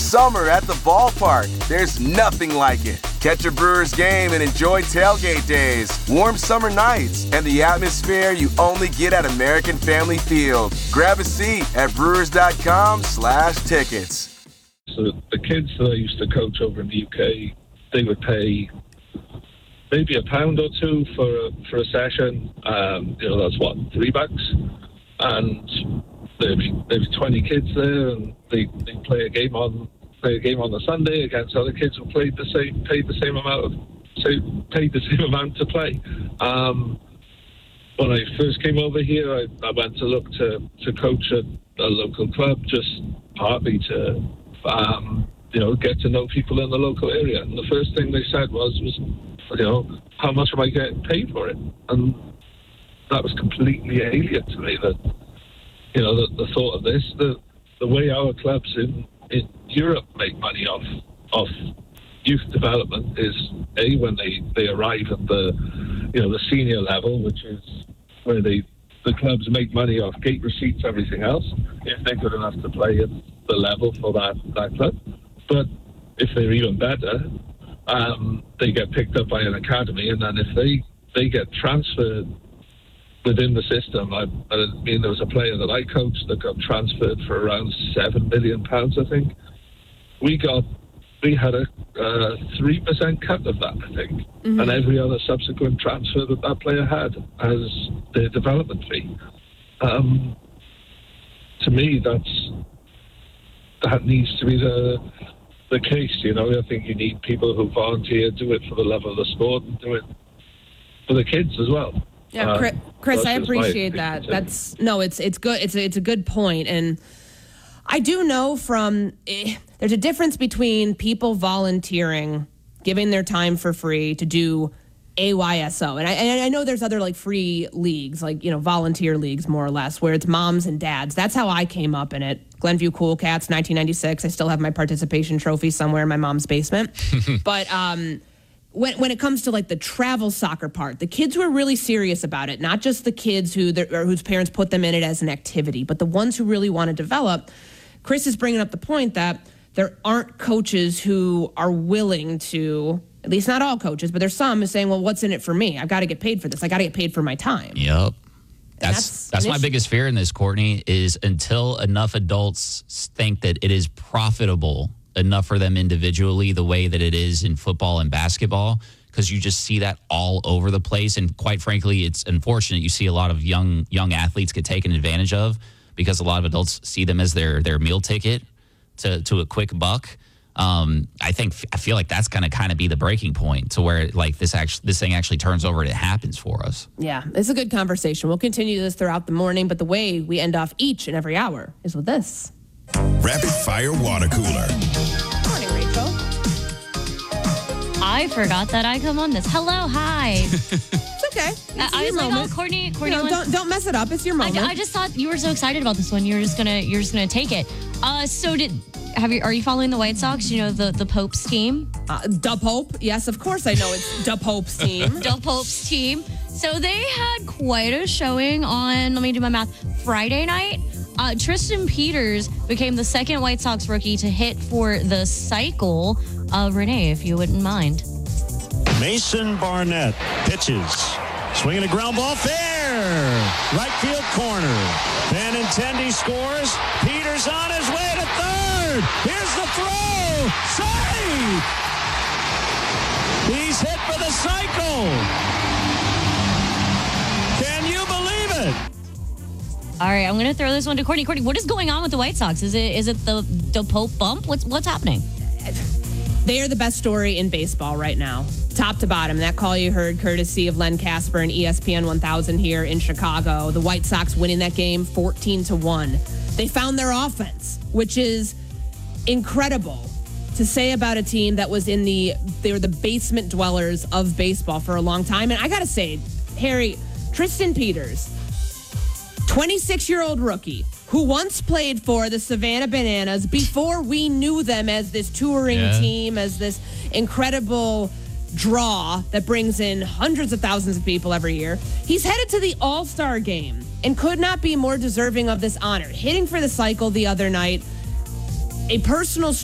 summer at the ballpark. There's nothing like it. Catch a Brewers game and enjoy tailgate days, warm summer nights, and the atmosphere you only get at American Family Field. Grab a seat at brewers.com/tickets. So the kids that I used to coach over in the UK, they would pay maybe £1 or $2 for a session. That's what, $3, and there's 20 kids there, and they play a game on a Sunday against other kids who paid the same amount to play. When I first came over here, I went to look to coach at a local club, just partly to get to know people in the local area. And the first thing they said was how much am I getting paid for it? And that was completely alien to me. That the thought of this, the way our clubs in Europe make money off youth development is when they arrive at the senior level, which is where the clubs make money off gate receipts, everything else, if they're good enough to play at the level for that club. But if they're even better, they get picked up by an academy, and then if they get transferred within the system, there was a player that I coached that got transferred for around £7 million, I think. We had a 3% cut of that, I think, and every other subsequent transfer that player had as their development fee. To me, that needs to be the case. I think you need people who volunteer, do it for the love of the sport, and do it for the kids as well. Yeah, Chris, I appreciate that. It's good. It's a good point, and I do know there's a difference between people volunteering, giving their time for free to do AYSO, and I know there's other free leagues, volunteer leagues more or less, where it's moms and dads. That's how I came up in it. Glenview Cool Cats, 1996. I still have my participation trophy somewhere in my mom's basement, but When it comes to the travel soccer part, the kids who are really serious about it, not just the kids whose parents put them in it as an activity, but the ones who really want to develop, Chris is bringing up the point that there aren't coaches who are willing to, at least not all coaches, but there's some who saying, well, what's in it for me? I've got to get paid for this. I got to get paid for my time. Yep. That's my biggest fear in this, Courtney, is until enough adults think that it is profitable enough for them individually the way that it is in football and basketball, because you just see that all over the place. And quite frankly, it's unfortunate. You see a lot of young athletes get taken advantage of because a lot of adults see them as their meal ticket to a quick buck. I feel like that's going to kind of be the breaking point to where this thing actually turns over and it happens for us. Yeah, it's a good conversation. We'll continue this throughout the morning, but the way we end off each and every hour is with this. Rapid Fire Water Cooler. Morning, Rachel. I forgot that I come on this. Hello, hi. It's okay. I was like, oh, Courtney. Don't mess it up. It's your moment. I just thought you were so excited about this one. You're just gonna take it. Are you following the White Sox? The Pope's team? Da Pope. Yes, of course I know it's Da Pope's team. Da Pope's team. So they had quite a showing on, let me do my math, Friday night. Tristan Peters became the second White Sox rookie to hit for the cycle. Renee, if you wouldn't mind. Mason Barnett pitches. Swinging a ground ball fair. Right field corner. Benintendi scores. Peters on his way to third. Here's the throw. Save! He's hit for the cycle. Can you believe it? All right, I'm going to throw this one to Courtney. Courtney, what is going on with the White Sox? Is it the Pope bump? What's happening? They are the best story in baseball right now, top to bottom. That call you heard courtesy of Len Casper and ESPN 1000 here in Chicago. The White Sox winning that game 14-1. They found their offense, which is incredible to say about a team that was they were the basement dwellers of baseball for a long time. And I got to say, Harry, Tristan Peters, 26-year-old rookie who once played for the Savannah Bananas before we knew them as this touring team, as this incredible draw that brings in hundreds of thousands of people every year. He's headed to the All-Star game and could not be more deserving of this honor. Hitting for the cycle the other night, a personal